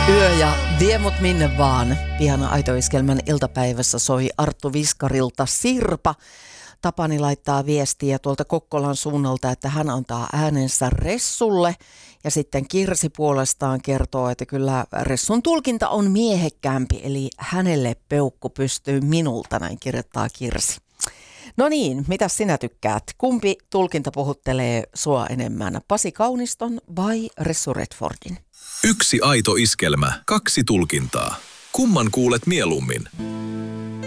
Yö ja vie mut minne vaan. Pian Aito-iskelmän iltapäivässä soi Arttu Viskarilta Sirpa. Tapani laittaa viestiä tuolta Kokkolan suunnalta, että hän antaa äänensä Ressulle. Ja sitten Kirsi puolestaan kertoo, että kyllä Ressun tulkinta on miehekkäämpi, eli hänelle peukku pystyy minulta, näin kirjoittaa Kirsi. No niin, mitä sinä tykkäät? Kumpi tulkinta puhuttelee sua enemmän, Pasi Kauniston vai Ressu Redfordin? Yksi aito iskelmä, kaksi tulkintaa. Kumman kuulet mieluummin?